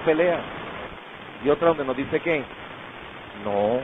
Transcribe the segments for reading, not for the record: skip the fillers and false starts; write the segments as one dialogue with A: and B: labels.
A: peleas. Y otra donde nos dice que no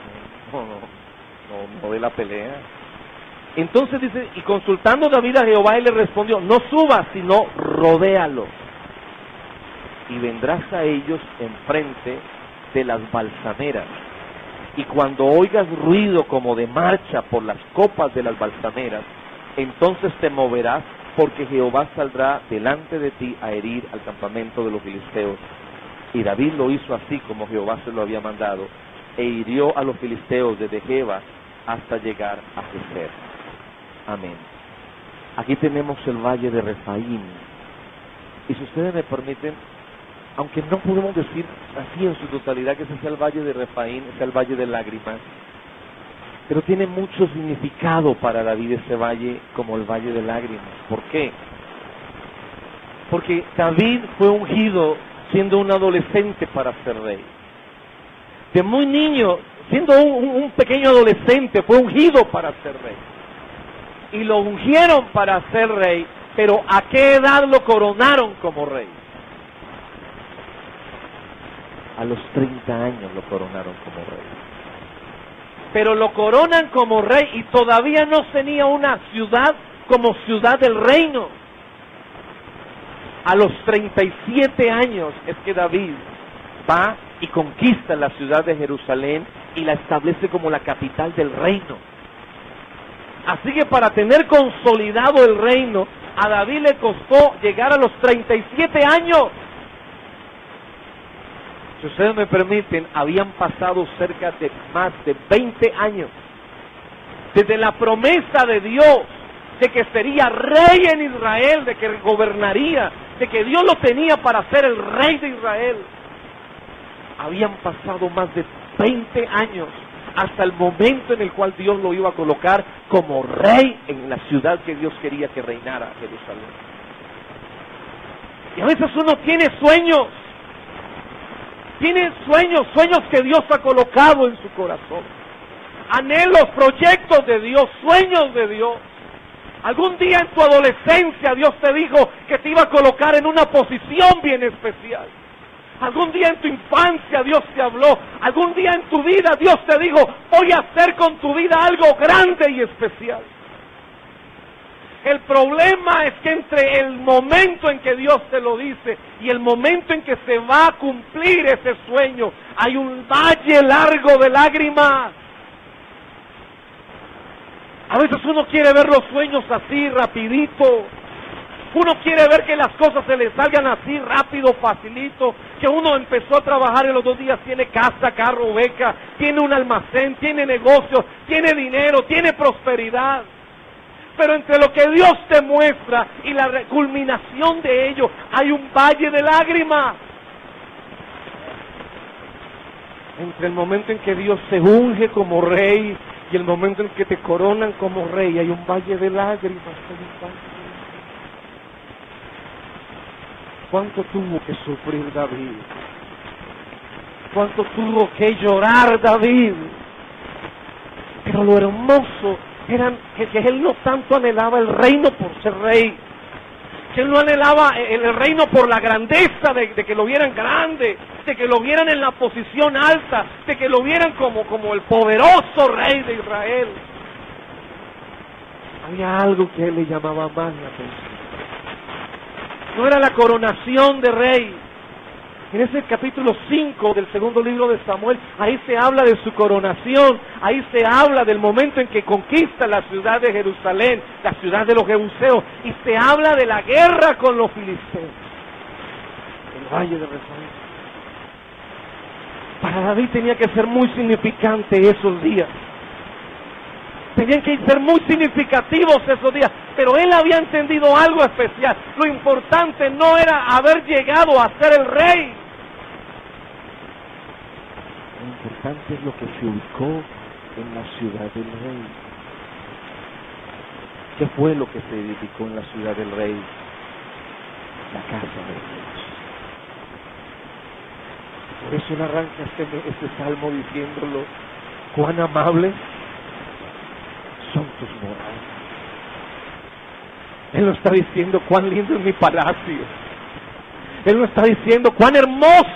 A: de la pelea. Entonces dice, y consultando David a Jehová, él le respondió, no subas, sino rodéalos. Y vendrás a ellos enfrente de las balsaneras. Y cuando oigas ruido como de marcha por las copas de las balsaneras, entonces te moverás, porque Jehová saldrá delante de ti a herir al campamento de los filisteos. Y David lo hizo así como Jehová se lo había mandado, e hirió a los filisteos desde Geba hasta llegar a Geser. Amén. Aquí tenemos el valle de Refaim. Y si ustedes me permiten, aunque no podemos decir así en su totalidad que ese sea el valle de Refaim, sea el valle de lágrimas, pero tiene mucho significado para David ese valle como el valle de lágrimas. ¿Por qué? Porque David fue ungido siendo un adolescente para ser rey. De muy niño, siendo un pequeño adolescente, fue ungido para ser rey. Y lo ungieron para ser rey, pero ¿a qué edad lo coronaron como rey? A los 30 años lo coronaron como rey. Pero lo coronan como rey y todavía no tenía una ciudad como ciudad del reino. A los 37 años es que David va y conquista la ciudad de Jerusalén y la establece como la capital del reino. Así que para tener consolidado el reino, a David le costó llegar a los 37 años. Si ustedes me permiten, habían pasado cerca de más de 20 años desde la promesa de Dios de que sería rey en Israel, de que gobernaría, de que Dios lo tenía para ser el rey de Israel. Habían pasado más de 20 años hasta el momento en el cual Dios lo iba a colocar como rey en la ciudad que Dios quería que reinara, Jerusalén. Y a veces uno tiene sueños que Dios ha colocado en su corazón, anhelos, proyectos de Dios, sueños de Dios. Algún día en tu adolescencia Dios te dijo que te iba a colocar en una posición bien especial. Algún día en tu infancia Dios te habló. Algún día en tu vida Dios te dijo, voy a hacer con tu vida algo grande y especial. El problema es que entre el momento en que Dios te lo dice y el momento en que se va a cumplir ese sueño, hay un valle largo de lágrimas. A veces uno quiere ver los sueños así, rapidito. Uno quiere ver que las cosas se le salgan así, rápido, facilito. Que uno empezó a trabajar y en los 2 días tiene casa, carro, beca, tiene un almacén, tiene negocios, tiene dinero, tiene prosperidad. Pero entre lo que Dios te muestra y la culminación de ello, hay un valle de lágrimas. Entre el momento en que Dios se unge como rey y el momento en que te coronan como rey, hay un valle de lágrimas. ¿Cuánto tuvo que sufrir David? ¿Cuánto tuvo que llorar David? Pero lo hermoso era que él no tanto anhelaba el reino por ser rey, que él no anhelaba el reino por la grandeza de que lo vieran grande, de que lo vieran en la posición alta, de que lo vieran como el poderoso rey de Israel. Había algo que a él le llamaba más la atención. No era la coronación de rey. En ese capítulo 5 del segundo libro de Samuel, ahí se habla de su coronación, ahí se habla del momento en que conquista la ciudad de Jerusalén, la ciudad de los jebuseos, y se habla de la guerra con los filisteos, el valle de Refaim. Para David tenía que ser muy significante esos días. Tenían que ser muy significativos esos días, pero él había entendido algo especial. Lo importante no era haber llegado a ser el rey. Lo importante es lo que se ubicó en la ciudad del rey. ¿Qué fue lo que se edificó en la ciudad del rey? La casa de Dios. Por eso él arranca este salmo diciéndolo: cuán amables son tus moradas. Él no está diciendo cuán lindo es mi palacio. Él no está diciendo cuán hermoso